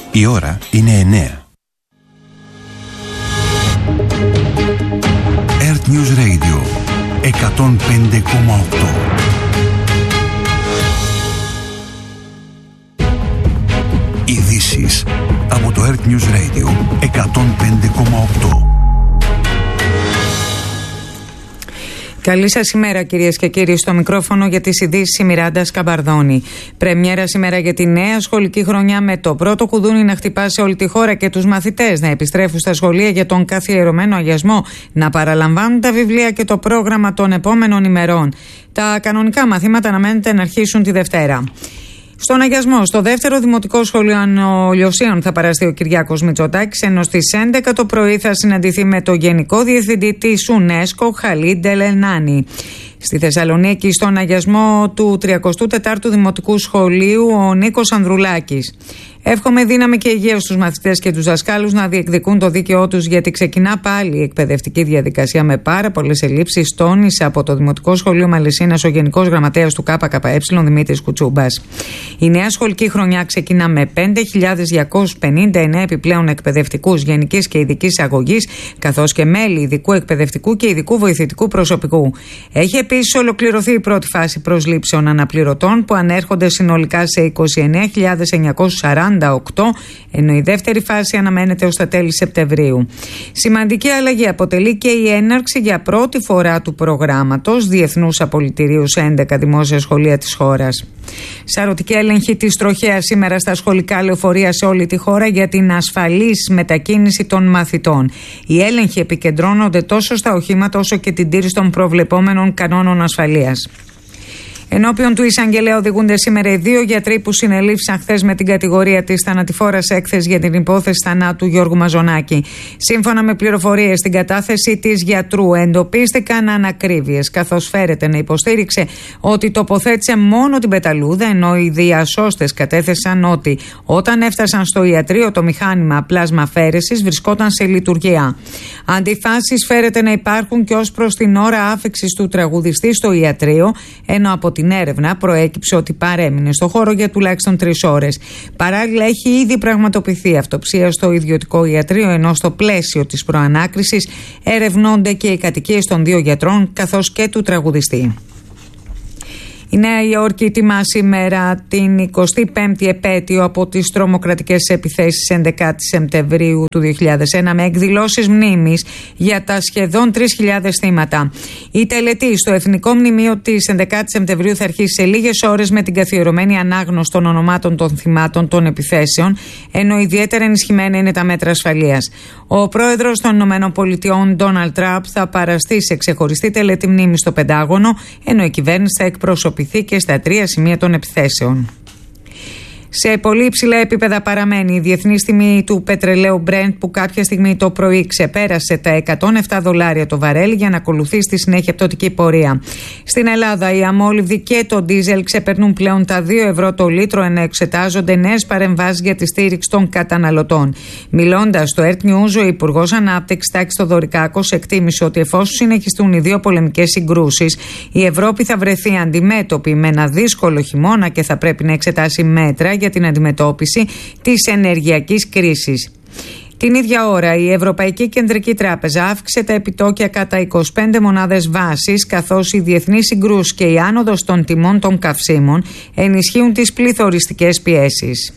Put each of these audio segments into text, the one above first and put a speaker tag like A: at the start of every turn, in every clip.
A: Η ώρα είναι 9. Earth News Radio 105,8. Ειδήσεις από το Earth News Radio 105,8.
B: Καλή σας ημέρα, κυρίες και κύριοι. Στο μικρόφωνο για τις ειδήσεις η Μιράντα Σκαμπαρδώνη. Πρεμιέρα σήμερα για τη νέα σχολική χρονιά, με το πρώτο κουδούνι να χτυπά σε όλη τη χώρα και τους μαθητές να επιστρέφουν στα σχολεία για τον καθιερωμένο αγιασμό, να παραλαμβάνουν τα βιβλία και το πρόγραμμα των επόμενων ημερών. Τα κανονικά μαθήματα αναμένεται να αρχίσουν τη Δευτέρα. Στον αγιασμό, στο δεύτερο δημοτικό σχολείο Ανολιοσίων θα παραστεί ο Κυριάκος Μητσοτάκης, ενώ στις 11 το πρωί θα συναντηθεί με το Γενικό Διευθυντή της UNESCO, Χαλίντ Ελενάνη. Στη Θεσσαλονίκη, στον αγιασμό του 34ου Δημοτικού Σχολείου, ο Νίκος Ανδρουλάκης. Εύχομαι δύναμη και υγεία στους μαθητές και τους δασκάλους να διεκδικούν το δίκαιό τους, γιατί ξεκινά πάλι η εκπαιδευτική διαδικασία με πάρα πολλές ελλείψεις, τόνισε από το Δημοτικό Σχολείο Μαλισσίνας ο Γενικός Γραμματέας του ΚΚΕ, Δημήτρης Κουτσούμπας. Η νέα σχολική χρονιά ξεκινά με 5.259 επιπλέον εκπαιδευτικούς γενικής και ειδικής αγωγής, καθώς και μέλη ειδικού εκπαιδευτικού και ειδικού βοηθητικού προσωπικού. Έχει επίσης ολοκληρωθεί η πρώτη φάση προσλήψεων αναπληρωτών, που ανέρχονται συνολικά σε 29.948, ενώ η δεύτερη φάση αναμένεται ως τα τέλη Σεπτεμβρίου. Σημαντική αλλαγή αποτελεί και η έναρξη για πρώτη φορά του προγράμματος διεθνούς απολυτηρίου σε 11 δημόσια σχολεία της χώρας. Σαρωτική έλεγχη της τροχέας σήμερα στα σχολικά λεωφορεία σε όλη τη χώρα για την ασφαλής μετακίνηση των μαθητών. Οι έλεγχοι επικεντρώνονται τόσο στα οχήματα όσο και την τήρηση των προβλεπόμενων κανόνων ασφαλείας. Ενώπιον του εισαγγελέα οδηγούνται σήμερα οι δύο γιατροί που συνελήφθησαν χθες με την κατηγορία της θανατηφόρας έκθεσης για την υπόθεση θανάτου Γιώργου Μαζονάκη. Σύμφωνα με πληροφορίες στην κατάθεση της γιατρού, εντοπίστηκαν ανακρίβειες, καθώς φέρεται να υποστήριξε ότι τοποθέτησε μόνο την πεταλούδα, ενώ οι διασώστες κατέθεσαν ότι όταν έφτασαν στο ιατρείο το μηχάνημα πλασμαφέρεσης βρισκόταν σε λειτουργία. Αντιφάσεις φέρεται να υπάρχουν και ως προς την ώρα άφηξης του τραγουδιστή στο ιατρείο, ενώ από την έρευνα προέκυψε ότι παρέμεινε στο χώρο για τουλάχιστον 3 ώρες. Παράλληλα, έχει ήδη πραγματοποιηθεί αυτοψία στο ιδιωτικό ιατρείο, ενώ στο πλαίσιο της προανάκρισης ερευνώνται και οι κατοικίες των 2 γιατρών καθώς και του τραγουδιστή. Η Νέα Υόρκη τιμά σήμερα την 25η επέτειο από τις τρομοκρατικές επιθέσεις 11 Σεπτεμβρίου του 2001, με εκδηλώσεις μνήμης για τα σχεδόν 3.000 θύματα. Η τελετή στο Εθνικό Μνημείο της 11 Σεπτεμβρίου θα αρχίσει σε λίγες ώρες με την καθιερωμένη ανάγνωση των ονομάτων των θυμάτων των επιθέσεων, ενώ ιδιαίτερα ενισχυμένα είναι τα μέτρα ασφαλείας. Ο πρόεδρος των ΗΠΑ, Ντόναλντ Τραμπ, θα παραστεί σε ξεχωριστή τελετή μνήμης στο Πεντάγωνο, ενώ η κυβέρνηση θα εκπροσωπηθεί και στα 3 σημεία των επιθέσεων. Σε πολύ υψηλά επίπεδα παραμένει η διεθνής τιμή του πετρελαίου Brent, που κάποια στιγμή το πρωί ξεπέρασε τα $107 το βαρέλι για να ακολουθεί στη συνέχεια πτωτική πορεία. Στην Ελλάδα, οι αμόλυβδοι και το ντίζελ ξεπερνούν πλέον τα €2 το λίτρο, ενώ εξετάζονται νέες παρεμβάσεις για τη στήριξη των καταναλωτών. Μιλώντας στο Earth News, ο Υπουργός Ανάπτυξης Τάκης Θοδωρικάκος εκτίμησε ότι εφόσον συνεχιστούν οι 2 πολεμικές συγκρούσεις, η Ευρώπη θα βρεθεί αντιμέτωπη με ένα δύσκολο χειμώνα και θα πρέπει να εξετάσει μέτρα για την αντιμετώπιση της ενεργειακής κρίσης. Την ίδια ώρα, η Ευρωπαϊκή Κεντρική Τράπεζα αύξησε τα επιτόκια κατά 25 μονάδες βάσης, καθώς οι διεθνείς συγκρούσεις και η άνοδος των τιμών των καυσίμων ενισχύουν τις πληθωριστικές πιέσεις.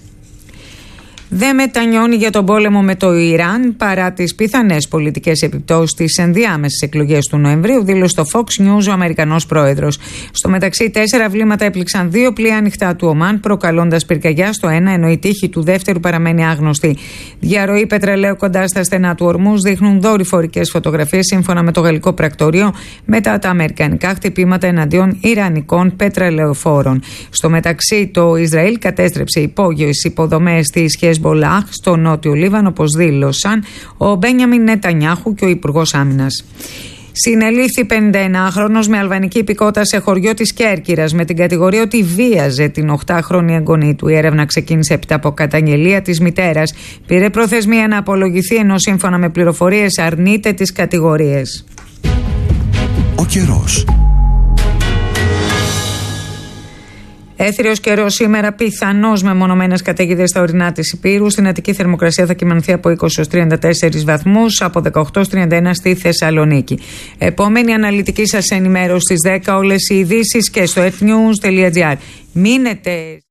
B: Δεν μετανιώνει για τον πόλεμο με το Ιράν παρά τις πιθανές πολιτικές επιπτώσεις στις ενδιάμεσες εκλογές του Νοεμβρίου, δήλωσε στο Fox News ο Αμερικανός πρόεδρος. Στο μεταξύ, 4 βλήματα έπληξαν 2 πλοία ανοιχτά του Ομάν, προκαλώντας πυρκαγιά στο ένα, ενώ η τύχη του δεύτερου παραμένει άγνωστη. Διαρροή πετρελαίου κοντά στα στενά του Ορμούζ δείχνουν δορυφορικές φωτογραφίες, σύμφωνα με το γαλλικό πρακτορείο, μετά τα αμερικανικά χτυπήματα εναντίον ιρανικών πετρελαιοφόρων. Στο μεταξύ, το Ισραήλ κατέστρεψε υπόγειες υποδομές της Χεσμπολάχ στο νότιο Λίβανο, όπως δήλωσαν ο Μπένιαμιν Νετανιάχου και ο Υπουργός Άμυνας. Συνελήφθη 51χρονος με αλβανική υπηκότητα σε χωριό της Κέρκυρας με την κατηγορία ότι βίαζε την 8χρονη εγγονή του. Η έρευνα ξεκίνησε έπειτα από καταγγελία της μητέρας. Πήρε προθεσμία να απολογηθεί, ενώ σύμφωνα με πληροφορίες αρνείται τις κατηγορίες.
A: Ο καιρός.
B: Έθριος καιρός σήμερα, πιθανώς με μονομένες καταιγίδες στα ορεινά της Υπήρου. Στην Αττική θερμοκρασία θα κυμανθεί από 20-34 βαθμούς, από 18-31 στη Θεσσαλονίκη. Επόμενη αναλυτική σας ενημέρωση στις 10, όλες οι ειδήσεις και στο earthnews.gr. Μείνετε